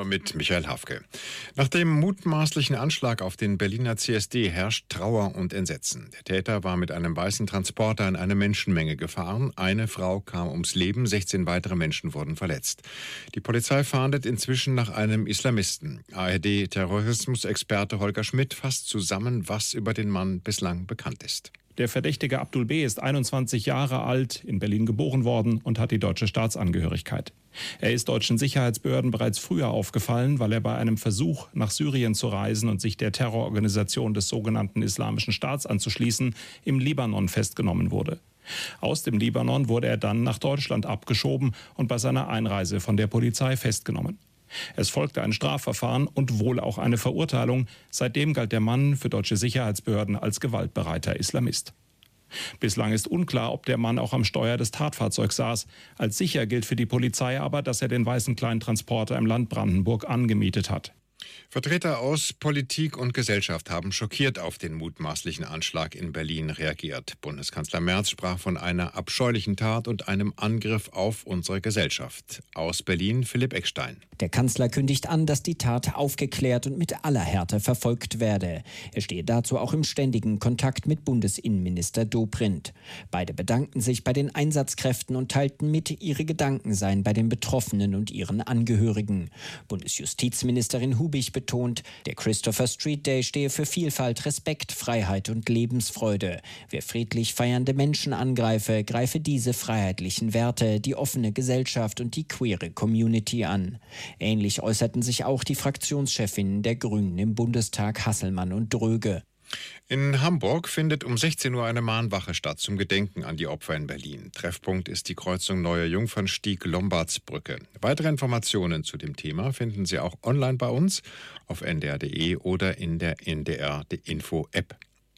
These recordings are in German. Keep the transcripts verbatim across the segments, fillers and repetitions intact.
Uhr mit Michael Hafke. Nach dem mutmaßlichen Anschlag auf den Berliner C S D herrscht Trauer und Entsetzen. Der Täter war mit einem weißen Transporter in eine Menschenmenge gefahren. Eine Frau kam ums Leben, sechzehn weitere Menschen wurden verletzt. Die Polizei fahndet inzwischen nach einem Islamisten. A R D-Terrorismusexperte Holger Schmidt fasst zusammen, was über den Mann bislang bekannt ist. Der Verdächtige Abdul B. ist einundzwanzig Jahre alt, in Berlin geboren worden und hat die deutsche Staatsangehörigkeit. Er ist deutschen Sicherheitsbehörden bereits früher aufgefallen, weil er bei einem Versuch, nach Syrien zu reisen und sich der Terrororganisation des sogenannten Islamischen Staats anzuschließen, im Libanon festgenommen wurde. Aus dem Libanon wurde er dann nach Deutschland abgeschoben und bei seiner Einreise von der Polizei festgenommen. Es folgte ein Strafverfahren und wohl auch eine Verurteilung. Seitdem galt der Mann für deutsche Sicherheitsbehörden als gewaltbereiter Islamist. Bislang ist unklar, ob der Mann auch am Steuer des Tatfahrzeugs saß. Als sicher gilt für die Polizei aber, dass er den weißen Kleintransporter im Land Brandenburg angemietet hat. Vertreter aus Politik und Gesellschaft haben schockiert auf den mutmaßlichen Anschlag in Berlin reagiert. Bundeskanzler Merz sprach von einer abscheulichen Tat und einem Angriff auf unsere Gesellschaft. Aus Berlin Philipp Eckstein. Der Kanzler kündigt an, dass die Tat aufgeklärt und mit aller Härte verfolgt werde. Er stehe dazu auch im ständigen Kontakt mit Bundesinnenminister Dobrindt. Beide bedankten sich bei den Einsatzkräften und teilten mit, ihre Gedanken seien bei den Betroffenen und ihren Angehörigen. Bundesjustizministerin Hubig betont, der Christopher Street Day stehe für Vielfalt, Respekt, Freiheit und Lebensfreude. Wer friedlich feiernde Menschen angreife, greife diese freiheitlichen Werte, die offene Gesellschaft und die queere Community an. Ähnlich äußerten sich auch die Fraktionschefinnen der Grünen im Bundestag, Hasselmann und Dröge. In Hamburg findet um sechzehn Uhr eine Mahnwache statt zum Gedenken an die Opfer in Berlin. Treffpunkt ist die Kreuzung Neuer Jungfernstieg-Lombardsbrücke. Weitere Informationen zu dem Thema finden Sie auch online bei uns auf n d r punkt d e oder in der N D R-Info-App.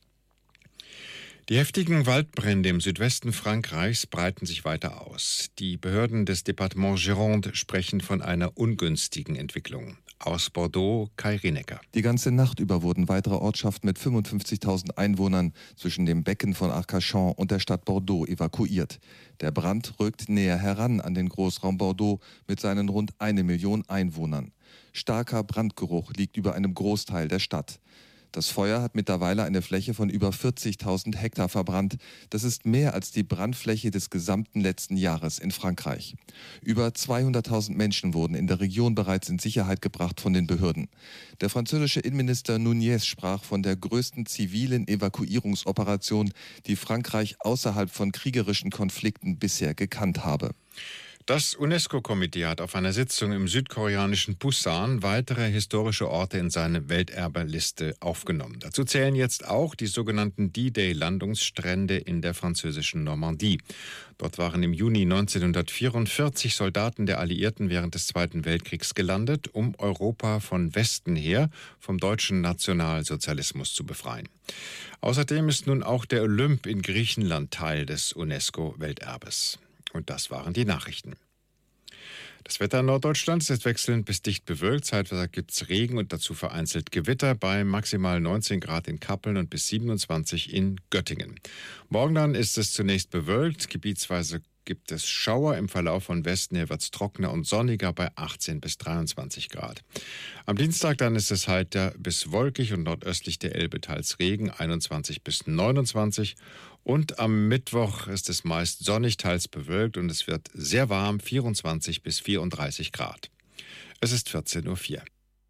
Die heftigen Waldbrände im Südwesten Frankreichs breiten sich weiter aus. Die Behörden des Departements Gironde sprechen von einer ungünstigen Entwicklung. Aus Bordeaux, Kai Rinecker. Die ganze Nacht über wurden weitere Ortschaften mit fünfundfünfzigtausend Einwohnern zwischen dem Becken von Arcachon und der Stadt Bordeaux evakuiert. Der Brand rückt näher heran an den Großraum Bordeaux mit seinen rund eine Million Einwohnern. Starker Brandgeruch liegt über einem Großteil der Stadt. Das Feuer hat mittlerweile eine Fläche von über vierzigtausend Hektar verbrannt. Das ist mehr als die Brandfläche des gesamten letzten Jahres in Frankreich. Über zweihunderttausend Menschen wurden in der Region bereits in Sicherheit gebracht von den Behörden. Der französische Innenminister Nunez sprach von der größten zivilen Evakuierungsoperation, die Frankreich außerhalb von kriegerischen Konflikten bisher gekannt habe. Das UNESCO-Komitee hat auf einer Sitzung im südkoreanischen Busan weitere historische Orte in seine Welterbeliste aufgenommen. Dazu zählen jetzt auch die sogenannten D-Day-Landungsstrände in der französischen Normandie. Dort waren im Juni neunzehnhundertvierundvierzig Soldaten der Alliierten während des Zweiten Weltkriegs gelandet, um Europa von Westen her vom deutschen Nationalsozialismus zu befreien. Außerdem ist nun auch der Olymp in Griechenland Teil des UNESCO-Welterbes. Und das waren die Nachrichten. Das Wetter in Norddeutschland ist jetzt wechselnd bis dicht bewölkt. Zeitweise gibt es Regen und dazu vereinzelt Gewitter bei maximal neunzehn Grad in Kappeln und bis siebenundzwanzig in Göttingen. Morgen dann ist es zunächst bewölkt, gebietsweise gibt es Schauer. Im Verlauf von Westen her wird es trockener und sonniger bei achtzehn bis dreiundzwanzig Grad. Am Dienstag dann ist es heiter bis wolkig und nordöstlich der Elbe teils Regen, einundzwanzig bis neunundzwanzig. Und am Mittwoch ist es meist sonnig, teils bewölkt und es wird sehr warm, vierundzwanzig bis vierunddreißig Grad. Es ist vierzehn Uhr vier.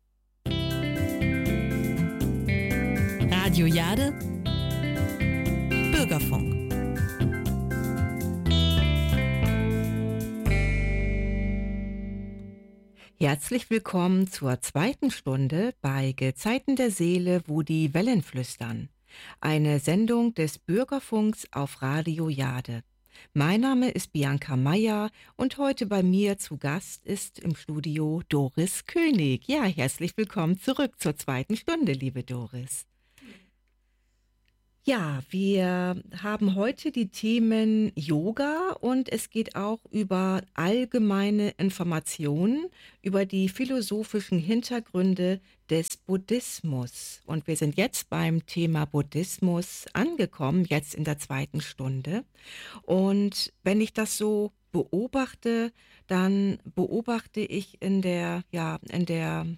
Radio Jade, Bürgerfunk. Herzlich willkommen zur zweiten Stunde bei Gezeiten der Seele, wo die Wellen flüstern. Eine Sendung des Bürgerfunks auf Radio Jade. Mein Name ist Bianca Meyer und heute bei mir zu Gast ist im Studio Doris König. Ja, herzlich willkommen zurück zur zweiten Stunde, liebe Doris. Ja, wir haben heute die Themen Yoga und es geht auch über allgemeine Informationen über die philosophischen Hintergründe des Buddhismus. Und wir sind jetzt beim Thema Buddhismus angekommen, jetzt in der zweiten Stunde. Und wenn ich das so beobachte, dann beobachte ich in der, ja, in der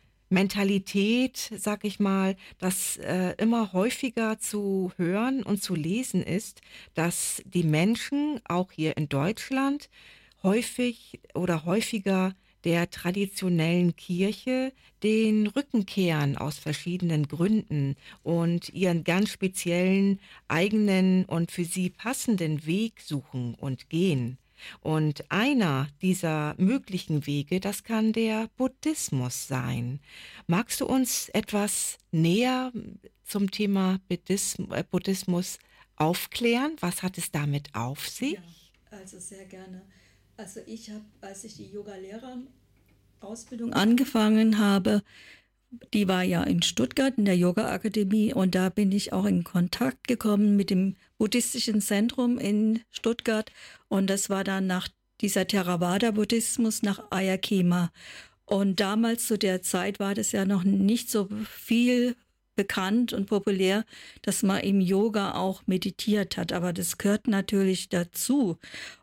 Mentalität, sag ich mal, dass äh, immer häufiger zu hören und zu lesen ist, dass die Menschen, auch hier in Deutschland, häufig oder häufiger der traditionellen Kirche den Rücken kehren aus verschiedenen Gründen und ihren ganz speziellen, eigenen und für sie passenden Weg suchen und gehen. Und einer dieser möglichen Wege, das kann der Buddhismus sein. Magst du uns etwas näher zum Thema Buddhism- äh, Buddhismus aufklären? Was hat es damit auf sich? Ja, also sehr gerne. Also ich habe, als ich die Yoga-Lehrerausbildung angefangen habe, die war ja in Stuttgart in der Yoga-Akademie und da bin ich auch in Kontakt gekommen mit dem buddhistischen Zentrum in Stuttgart und das war dann nach dieser Theravada-Buddhismus nach Ayakema. Und damals zu der Zeit war das ja noch nicht so viel bekannt und populär, dass man im Yoga auch meditiert hat, aber das gehört natürlich dazu.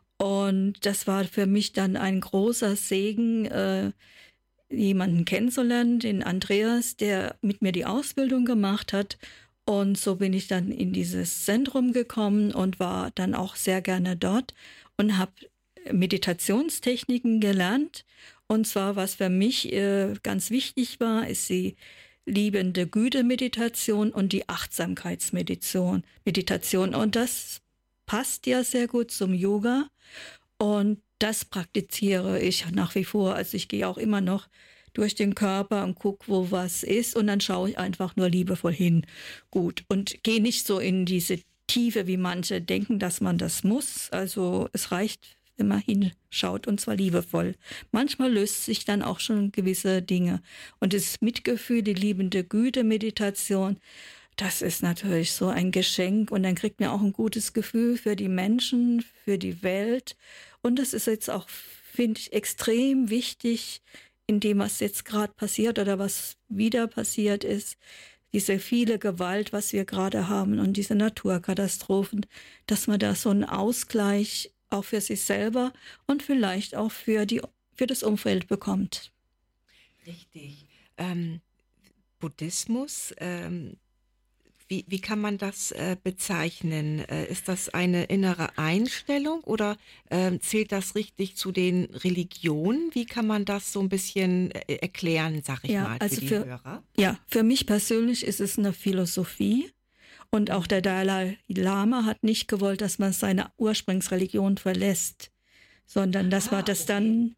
Und das war für mich dann ein großer Segen, äh, jemanden kennenzulernen, den Andreas, der mit mir die Ausbildung gemacht hat. Und so bin ich dann in dieses Zentrum gekommen und war dann auch sehr gerne dort und habe Meditationstechniken gelernt. Und zwar, was für mich äh, ganz wichtig war, ist die liebende Güte-Meditation und die Achtsamkeitsmeditation. Meditation. Und das passt ja sehr gut zum Yoga. Und das praktiziere ich nach wie vor. Also ich gehe auch immer noch durch den Körper und gucke, wo was ist. Und dann schaue ich einfach nur liebevoll hin. Gut. Und gehe nicht so in diese Tiefe, wie manche denken, dass man das muss. Also es reicht, wenn man hinschaut, und zwar liebevoll. Manchmal löst sich dann auch schon gewisse Dinge. Und das Mitgefühl, die liebende Güte-Meditation, das ist natürlich so ein Geschenk. Und dann kriegt man auch ein gutes Gefühl für die Menschen, für die Welt. Und das ist jetzt auch, finde ich, extrem wichtig in dem, was jetzt gerade passiert oder was wieder passiert ist. Diese viele Gewalt, was wir gerade haben und diese Naturkatastrophen, dass man da so einen Ausgleich auch für sich selber und vielleicht auch für, die, für das Umfeld bekommt. Richtig. Ähm, Buddhismus, ähm, wie, wie kann man das äh, bezeichnen? Äh, ist das eine innere Einstellung oder äh, zählt das richtig zu den Religionen? Wie kann man das so ein bisschen äh, erklären, sag ich Ja, mal, für also die für, Hörer? Ja, für mich persönlich ist es eine Philosophie. Und auch der Dalai Lama hat nicht gewollt, dass man seine Ursprungsreligion verlässt, sondern dass Ah, man das okay. dann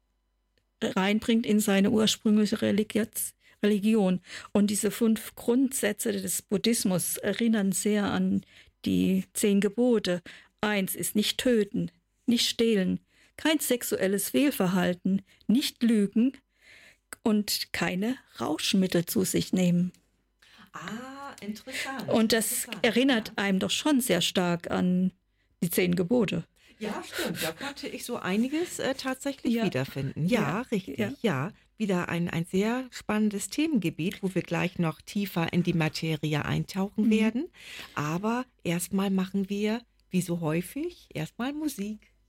reinbringt in seine ursprüngliche Religions- Religion. Und diese fünf Grundsätze des Buddhismus erinnern sehr an die zehn Gebote. Eins ist nicht töten, nicht stehlen, kein sexuelles Fehlverhalten, nicht lügen und keine Rauschmittel zu sich nehmen. Ah, interessant. Und das interessant, erinnert ja. einem doch schon sehr stark an die zehn Gebote. Ja, stimmt. Da konnte ich so einiges äh, tatsächlich Ja. wiederfinden. Ja, Ja, richtig. ja. Ja, wieder ein, ein sehr spannendes Themengebiet, wo wir gleich noch tiefer in die Materie eintauchen Mhm. werden. Aber erstmal machen wir, wie so häufig, erstmal Musik.